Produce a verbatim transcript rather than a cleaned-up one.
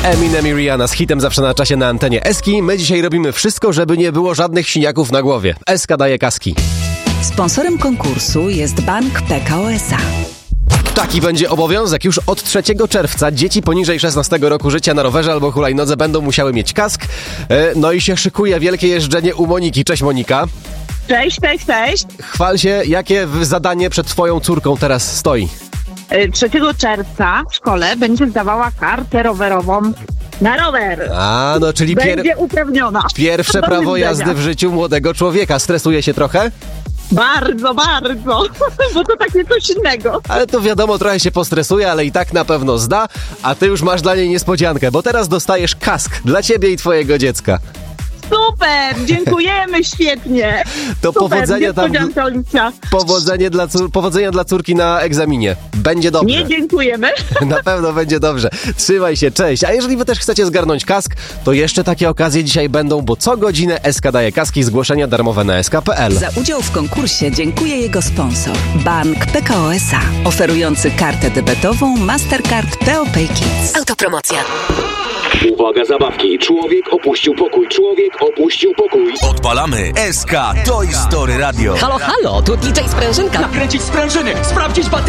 Eminem i Rihanna z hitem zawsze na czasie na antenie Eski. My dzisiaj robimy wszystko, żeby nie było żadnych siniaków na głowie. Eska daje kaski. Sponsorem konkursu jest Bank P K O S A. Taki będzie obowiązek. Już od trzeciego czerwca dzieci poniżej szesnastego roku życia na rowerze albo hulajnodze będą musiały mieć kask. No i się szykuje wielkie jeżdżenie u Moniki. Cześć, Monika. Cześć, cześć, cześć. Chwal się, jakie zadanie przed twoją córką teraz stoi? trzeciego czerwca w szkole będzie zdawała kartę rowerową na rower. A, no czyli pier... Będzie uprawniona. pierwsze Do prawo widzenia. jazdy w życiu młodego człowieka. Stresuje się trochę? Bardzo, bardzo, bo to takie coś innego. Ale to wiadomo, trochę się postresuje, ale i tak na pewno zda, a ty już masz dla niej niespodziankę, bo teraz dostajesz kask dla ciebie i twojego dziecka. Super, dziękujemy, świetnie. To Super, powodzenia tam, niespodzianka, Oliwcia. powodzenie dla cór, powodzenia dla córki na egzaminie. Będzie dobrze. Nie dziękujemy. Na pewno będzie dobrze. Trzymaj się, cześć. A jeżeli wy też chcecie zgarnąć kask, to jeszcze takie okazje dzisiaj będą, bo co godzinę Eska daje kaski, zgłoszenia darmowe na eska kropka p l. Za udział w konkursie dziękuję jego sponsor, Bank P K O S A, oferujący kartę debetową Mastercard P O Pay Kids. Autopromocja. Uwaga, zabawki. Człowiek opuścił pokój. Człowiek opuścił pokój. Odpalamy S K Toy Story Radio. Halo, halo, tu D J Sprężynka. Nakręcić sprężyny, sprawdzić baterię.